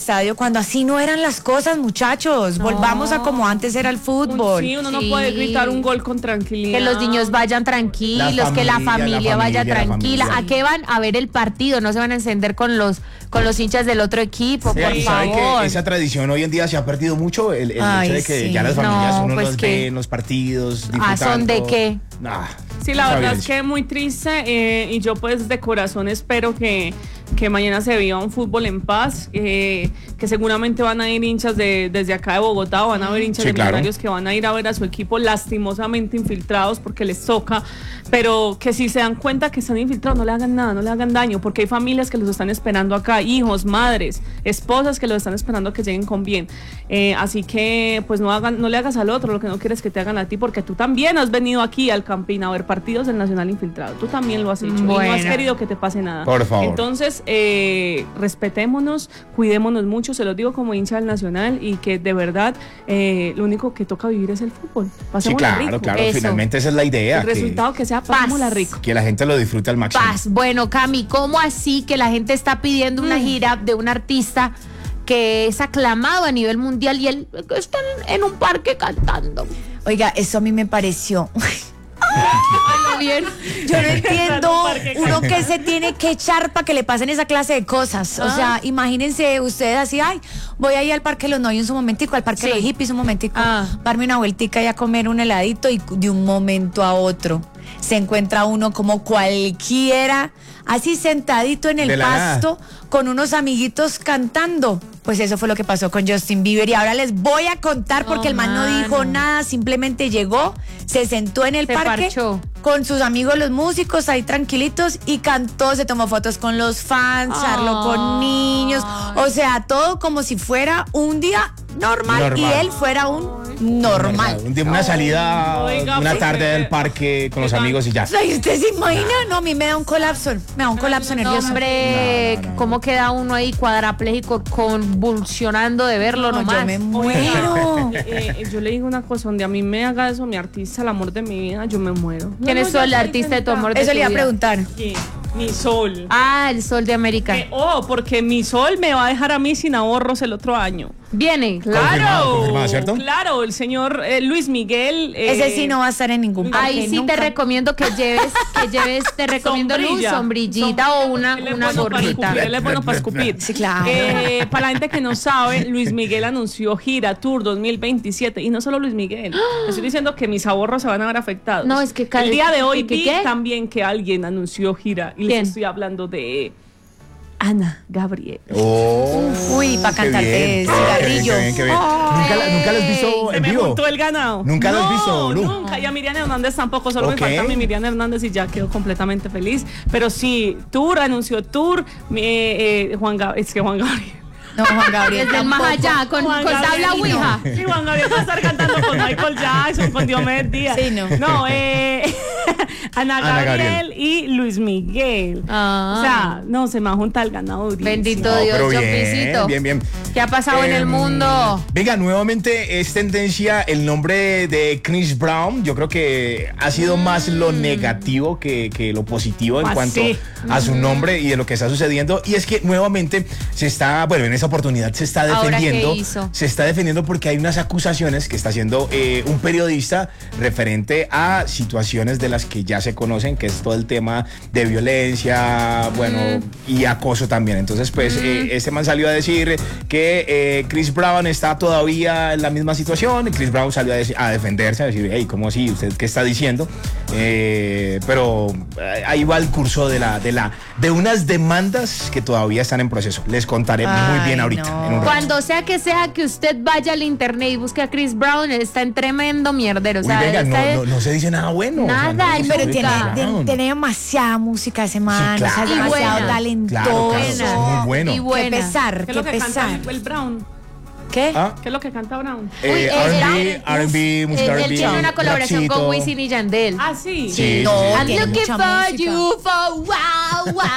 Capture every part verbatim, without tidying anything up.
estadio cuando así no eran las cosas, muchachos. No. Volvamos a como antes era el fútbol. Sí, uno sí. no puede gritar un gol con tranquilidad. Que los niños vayan tranquilos, la familia, que la familia, la familia vaya tranquila. Familia. ¿A qué van? A ver el partido, no se van a encender con los con los hinchas del otro equipo, sí, por y favor. ¿Sabe que esa tradición hoy en día se ha perdido mucho? El, el Ay, hecho de que sí. ya las familias no, uno pues los ve en los partidos disfrutando. ¿A son de qué? Nah, sí, la verdad es que muy triste eh, y yo pues de corazón espero que que mañana se viva un fútbol en paz, eh, que seguramente van a ir hinchas de, desde acá de Bogotá, o van a haber hinchas sí, de Millonarios claro. que van a ir a ver a su equipo lastimosamente infiltrados porque les toca, pero que si se dan cuenta que están infiltrados no le hagan nada, no le hagan daño, porque hay familias que los están esperando acá, hijos, madres, esposas que los están esperando a que lleguen con bien, eh, así que pues no hagan, no le hagas al otro lo que no quieres que te hagan a ti, porque tú también has venido aquí al Campín a ver partidos del Nacional infiltrado, tú también lo has hecho bueno. y no has querido que te pase nada. Por favor. Entonces Eh, respetémonos, cuidémonos mucho, se los digo como hincha del Nacional, y que de verdad eh, lo único que toca vivir es el fútbol. Pasémosla sí, claro, rico. claro, Eso. Finalmente esa es la idea. El que, resultado que sea pasémosla rico. Que la gente lo disfrute al máximo. Paz. Bueno, Cami, ¿cómo así que la gente está pidiendo una mm. gira de un artista que es aclamado a nivel mundial y él está en un parque cantando? Oiga, eso a mí me pareció... Bien. Yo no entiendo uno que se tiene que echar para que le pasen esa clase de cosas. O ah. sea, imagínense ustedes así, ay, voy a ir al Parque de los Novios un momentico, al Parque sí. de los Hippies un momentico, ah. darme una vueltica y a comer un heladito, y de un momento a otro se encuentra uno como cualquiera, así sentadito en el pasto, con unos amiguitos cantando. Pues eso fue lo que pasó con Justin Bieber, y ahora les voy a contar porque oh, el man no dijo nada, simplemente llegó, se sentó en el se parque parchó. con sus amigos los músicos ahí tranquilitos y cantó, se tomó fotos con los fans, oh. charló con niños, o sea, todo como si fuera un día normal, normal. y él fuera un normal. Un día, una salida, Oiga, una tarde pues, del parque con los amigos y ya. Ay, ¿usted se imagina? No, a mí me da un colapso, me da un colapso no, nervioso. Hombre, no, no, no. ¿Cómo queda uno ahí cuadrapléjico convulsionando de verlo no, nomás? Yo me muero. eh, eh, yo le digo una cosa, donde a mí me haga eso mi artista, el amor de mi vida, yo me muero. ¿Quién es no, el artista de tu amor de Eso tu le iba a vida? preguntar. ¿Quién? Mi Sol. Ah, el Sol de América. Eh, oh, porque mi Sol me va a dejar a mí sin ahorros el otro año. Viene. Claro. Confirmado, confirmado, ¿cierto? Claro, el señor eh, Luis Miguel. Eh, Ese sí no va a estar en ningún parque. Ahí sí nunca. te recomiendo que lleves, que lleves, te recomiendo Sombrilla. luz, sombrillita Sombrilla. o una, una gorrita. Él es bueno para escupir. Sí, claro. Eh, para la gente que no sabe, Luis Miguel anunció gira Tour dos mil veintisiete. Y no solo Luis Miguel. Estoy diciendo que mis ahorros se van a ver afectados. No, es que el día de hoy ¿qué, vi qué? también que alguien anunció gira. Y les estoy hablando de Ana Gabriel. Oh, Uy, para cantarte cigarrillo. Qué bien, qué bien, qué bien. ¿Nunca, ¿Nunca la has visto Se en me vivo? montó el ganado. ¿Nunca no, la has visto, Lu? Nunca. Y a Miriam Hernández tampoco. Solo okay. me falta a mi Miriam Hernández y ya quedo completamente feliz. Pero sí, Tour, anunció Tour. Eh, eh, Juan Gabriel. Es que Juan Gabriel. No, Juan Gabriel. Desde el más allá, con, con tabla ouija. Sí, Juan Gabriel va a estar cantando con Michael Jackson, con Diomedes Díaz. Sí, no. No, eh. Ana Gabriel, Ana Gabriel y Luis Miguel. Ah. O sea, no, se me ha juntado el ganado durísimo. Bendito no, Dios, bien, bien, bien. ¿Qué ha pasado eh, en el mundo? Venga, nuevamente es tendencia el nombre de Chris Brown. Yo creo que ha sido mm. más lo negativo que, que lo positivo en ah, cuanto sí. a su nombre y de lo que está sucediendo. Y es que nuevamente se está, bueno, en esa oportunidad se está defendiendo. Se está defendiendo porque hay unas acusaciones que está haciendo eh, un periodista referente a situaciones de las que ya se conocen, que es todo el tema de violencia, bueno, mm. y acoso también. Entonces, pues, mm. eh, este man salió a decir que eh, Chris Brown está todavía en la misma situación. Y Chris Brown salió a, decir, a defenderse, a decir, hey, ¿cómo así? ¿Usted qué está diciendo? Eh, pero eh, ahí va el curso de la, de la, de unas demandas que todavía están en proceso. Les contaré Ay, muy bien ahorita. No. En un Cuando sea que sea que usted vaya al internet y busque a Chris Brown, está en tremendo mierdero. O sea, Uy, venga, no, está no, no se dice nada bueno. Nada, o sea, no, pero no tiene, tiene, tiene demasiada música ese man, sí, claro. O sea, demasiado buena. talentoso. Claro, claro, muy bueno. Y buena. Qué pesar, ¿Qué es qué lo que pesar. canta el Brown? ¿Qué? ¿Ah? ¿Qué es lo que canta Brown? Eh, R and B, música R and B. Él tiene una colaboración rapcito. con Wisin y Yandel. Ah, sí. Sí, no, sí, I'm sí. looking for música. you for wow, wow.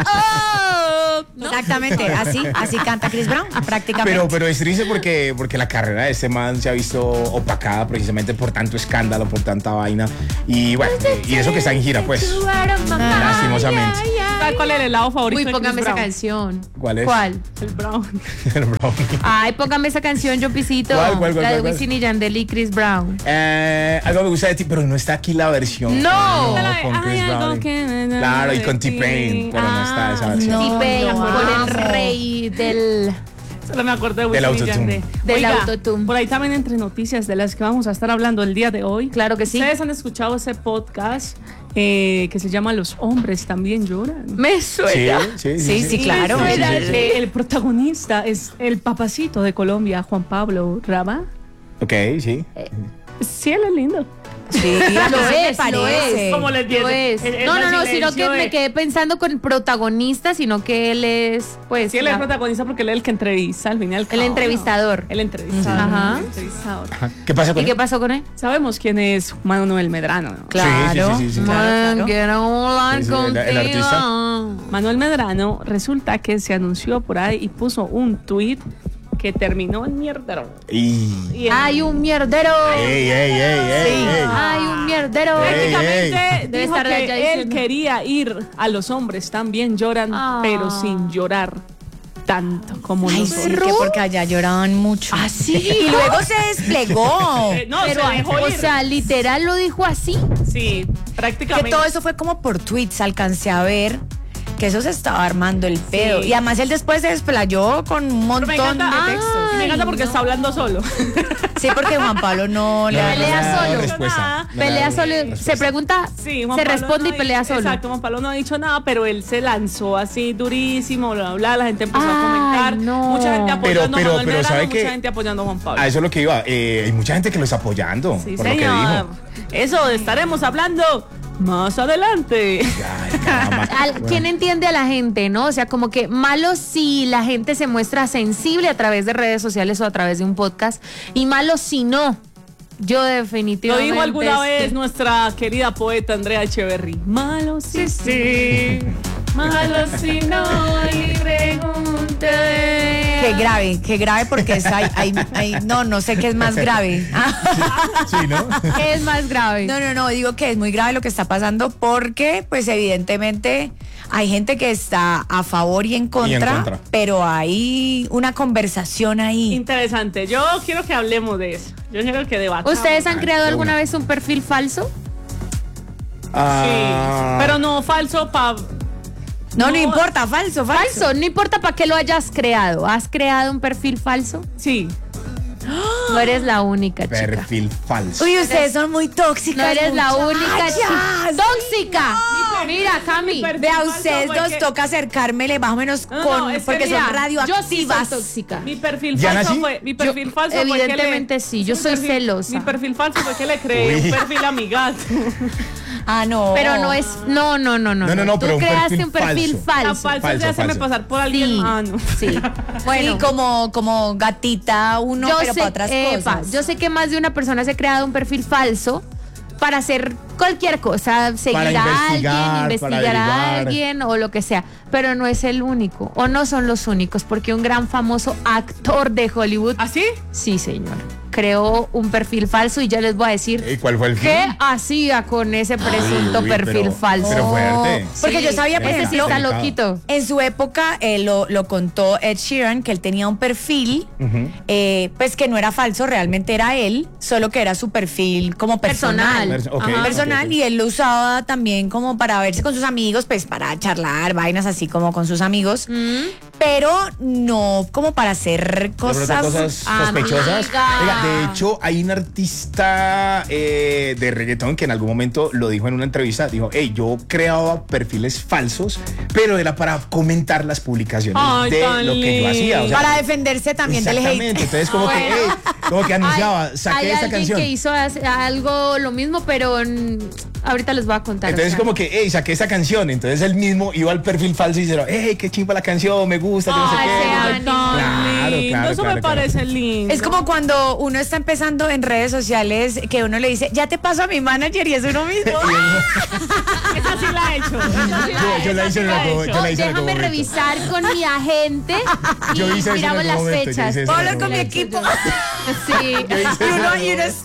Oh. ¿No? Exactamente, así, así canta Chris Brown, prácticamente. Pero, pero es triste porque, porque la carrera de este man se ha visto opacada precisamente por tanto escándalo, por tanta vaina. Y bueno, y eso que está en gira, pues, lastimosamente. sabe cuál es el helado favorito. Uy, de póngame Chris esa Brown? canción. ¿Cuál es? ¿Cuál? El Brown. El brownie. Ay, póngame esa canción, yo pisito. ¿Cuál, cuál, cuál, La de cuál, Wisin y Yandel y Chris Brown. Eh, algo me gusta de ti, pero no está aquí la versión. No. con Chris Ay, algo Brown. que- Claro, y con T-Pain, pero no está esa versión. no. T-Pain lo con el amo. rey del... Solo me acuerdo de Del Wisin y autotune. Yandel. Del Oiga, autotune. por ahí también entre noticias de las que vamos a estar hablando el día de hoy. Claro que sí. Ustedes han escuchado ese podcast eh, que se llama Los hombres también lloran. Me Sí, suena. sí, sí. Sí, sí, claro. Y Sí, sí, sí, sí. El, el protagonista es el papacito de Colombia, Juan Pablo Raba. Ok, sí. Sí, él es lindo. Sí, a mí Lo sí me es, lo parece. es. Como les dije, Lo es. el- el No, no, no, sino que silencio de- me quedé pensando con el protagonista, sino que él es, pues, Sí, él es la- el protagonista porque él es el que entrevista al fin y al cabo, el entrevistador. ¿no? El entrevistador. Ajá. El entrevistador. Ajá. ¿Qué pasa con ¿Y qué él? pasó con él? Sabemos quién es Manuel Medrano, ¿no? Claro. Sí, sí, sí, sí, sí. Claro, claro. Quiero volar Sí, sí, el- el artista. contigo. Manuel Medrano resulta que se anunció por ahí y puso un tweet que terminó en mierdero. Y... Y en- Hay un mierdero. Ey, ey, ey, ey, Sí. ey. Hay un mierdero. Ey, prácticamente Debe dijo estar allá que él diciendo. quería ir a los hombres también lloran, Ah. pero sin llorar tanto como Ay, nosotros. sí, que porque allá lloraban mucho. ¿Ah, sí? Y luego se desplegó. Eh, no, Pero, se dejó o ir. sea, literal lo dijo así. Sí, Que prácticamente. todo eso fue como por tweets, alcancé a ver que eso se estaba armando el pedo. Sí. Y además él después se desplayó con un Pero me montón encanta, de textos. me encanta porque no. está hablando solo. Sí, porque Juan Pablo no le No, no, Pelea no, no, no, solo. respuesta. No, no, Pelea no, solo, respuesta. se pregunta, Sí, Juan se Pablo responde no y ha- pelea solo. Exacto, Juan Pablo no ha dicho nada, pero él se lanzó así durísimo, bla, bla, bla, la gente empezó Ay, a comentar. no. Mucha gente apoyando pero, a Manuel pero, Medrano, ¿sabe mucha qué? gente apoyando a Juan Pablo. A eso es lo que iba. Eh, hay mucha gente que lo está apoyando. Sí, por lo que señor. dijo. Eso estaremos hablando más adelante. Ay, caramba. Al- Bueno. ¿Quién entiende a la gente, no? O sea, como que malo si la gente se muestra sensible a través de redes sociales o a través de un podcast y malo si no. Yo Lo definitivamente. dijo alguna es que- vez nuestra querida poeta Andrea Echeverry. Malo sí, sí. Malo si no. Y pregunté. Qué grave, qué grave porque es, hay, hay- hay- no, no sé qué es más grave. Sí, ¿no? ¿Qué es más grave? No, no, no, digo que es muy grave lo que está pasando porque, pues evidentemente, hay gente que está a favor y en contra, contra. pero hay una conversación ahí. Interesante. Yo quiero que hablemos de eso. Yo quiero que debatamos. ¿Ustedes han Ay, creado de alguna una. vez un perfil falso? Ah, Sí. Pero no falso para. No, no, no. importa, falso, falso. Falso, no importa para qué lo hayas creado. ¿Has creado un perfil falso? Sí. No eres la única, chica. perfil falso. Uy, ustedes son muy tóxicas. No eres la muchachas. única chica. ¡Tóxica! Mira, Cami. perfil Vea, a falso ustedes fue nos que- toca acercármele más o menos No, no, con, es que porque mira, son radioactivas. Yo sí soy tóxica. Mi perfil ¿Diana falso sí? fue. Mi Yo- perfil falso fue que le- evidentemente sí, yo Mi soy perfil- celosa. Mi perfil falso fue que le creé Uy. un perfil a mi gato. Ah, no. Pero no es. No, no, no, no. No, no, no, Tú pero un creaste perfil un perfil falso. falso. La falso, Falso, ya se me falso. pasar por alguien. Sí, Ah, no. sí. Bueno, Sí, como, como gatita uno, pero para otras epa, cosas. yo sé que más de una persona se ha creado un perfil falso para hacer cualquier cosa, seguir Para a alguien, investigar, investigar para a averiguar. alguien o lo que sea, pero no es el único o no son los únicos, porque un gran famoso actor de Hollywood, ¿Así? sí señor, creó un perfil falso y ya les voy a decir ¿Y cuál fue el fin? qué hacía con ese presunto uy, perfil pero- falso. pero fuerte. Porque Sí, yo sabía, por ese sí ejemplo, está delicado. loquito. En su época eh, lo, lo contó Ed Sheeran, que él tenía un perfil, Ujú. eh, pues que no era falso, realmente era él, solo que era su perfil como personal. Personal. Perso- ok, Ajá. ok, Personal, ok. y él lo usaba también como para verse con sus amigos, pues para charlar, vainas así como con sus amigos, Mm. pero no como para hacer De pronto cosas. cosas sospechosas. amiga. Oiga, de hecho, hay un artista eh, de reggaetón que en algún momento lo dijo en una entrevista. Dijo, hey, yo creaba perfiles falsos, pero era para comentar las publicaciones Ay, de tan lo que yo hacía. O sea, Para defenderse también del exactamente. hate. Entonces, como que, hey, como que anunciaba, Hay- saqué hay esta alguien canción. que hizo hace- algo lo mismo, pero mm, ahorita les voy a contar. Entonces o sea. como que, hey, saqué esta canción. Entonces él mismo iba al perfil falso y dice, hey, qué chimba la canción, me gusta, que no sé Ay, qué. sea no sé- bonito. Tan Claro, lindo. claro, Eso claro, me claro. parece lindo. Es como cuando uno está empezando en redes sociales que uno le dice, ya te paso a mi manager y es uno mismo. Esa sí la he hecho. Esa sí Yo- yo la esa hice sí en la el he go- hecho. yo la hice en algún Déjame momento. revisar con mi agente y Yo hice eso en miramos algún las momento, yo fechas. hice eso Puedo en hablar algún con mi momento. equipo. Sí. Y uno, y uno es todo.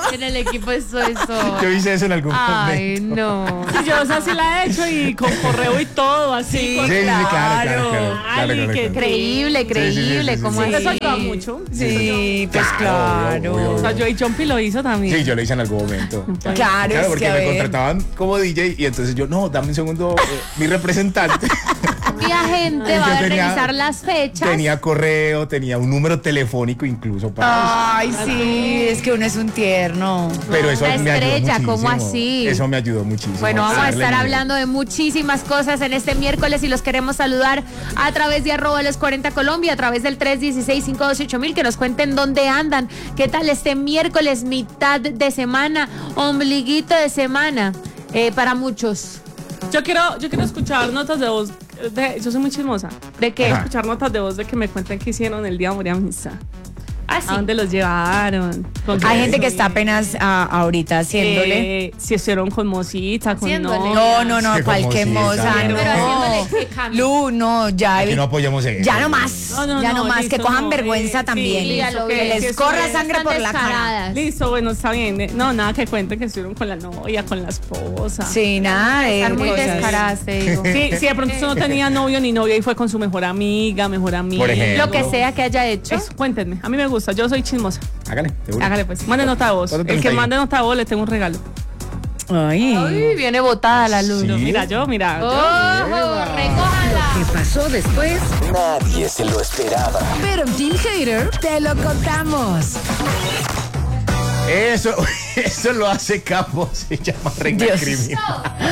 En el equipo eso, eso. Yo hice eso en algún Ay, momento. no. Sí, yo o sea, sí la he hecho y con correo y todo, así. Sí, con- Sí, sí, claro, claro, claro, claro, Ay, claro, qué claro. Creíble, Sí, sí, sí, creíble. sí, ¿Cómo sí, sí. así? Eso ayuda mucho. Sí, pues Claro, obvio, claro. obvio, O sea, yo y Jumpy lo hizo también. Sí, yo lo hice en algún momento. Claro, es porque que a me ver. contrataban como D J y entonces yo, no, dame un segundo, eh, mi representante. Mi agente Yo va a tenía- revisar las fechas. Tenía correo, tenía un número telefónico incluso para Ay, sí, es que uno es un tierno. eso. Pero eso Una me ayudó estrella, muchísimo. ¿cómo así? Eso me ayudó muchísimo. Bueno, vamos a darle estar nivel. hablando de muchísimas cosas en este miércoles y los queremos saludar a través de arroba los cuarenta Colombia, a través del tres uno seis, cinco dos ocho mil, que nos cuenten dónde andan, qué tal este miércoles, mitad de semana, ombliguito de semana, eh, para muchos. Yo quiero, yo quiero escuchar notas de voz. De, yo soy muy chismosa. ¿De qué? Ajá. Escuchar notas de voz de que me cuenten qué hicieron el día de María Misa. Ah, sí. ¿A dónde los llevaron? ¿Con Hay qué? gente que está apenas ah, ahorita haciéndole. Eh, si estuvieron con Mosita, con Haciéndole. novia. No, no, no, Sí, cual como que si moza, esa- no. Pero haciéndole qué cambio. Lu, no, ya. Aquí evi- no apoyamos eso. Ya no más. No, no, ya no, no más. listo, que cojan no, vergüenza eh, también. sí, ya lo que vi. les Sí, corra eso sangre Están por la cara. descaradas. Listo, bueno, está bien. Eh, No, nada que cuenten que estuvieron con la novia, con la esposa. Sí, nada de Están muy cosas. descaradas, te digo. Sí, sí, de pronto usted no tenía novio ni novia y fue con su mejor amiga, mejor amigo. Por ejemplo. Lo que sea que haya hecho. Eso, cuéntenme. A mí me gusta, yo soy chismosa. Hágale, seguro. Hágale pues. Mande nota de voz. ¿Cuánto El que treinta y uno? mande nota de voz le tengo un regalo. Ay. Uy, viene botada la luz. Sí. Mira yo, mira. yo. ¡Ojo! ¡Recójala! ¿Qué pasó después? Nadie se lo esperaba. Pero en Team Hater te lo contamos. Eso, eso lo hace Capo, se llama Reina Dios. Criminal.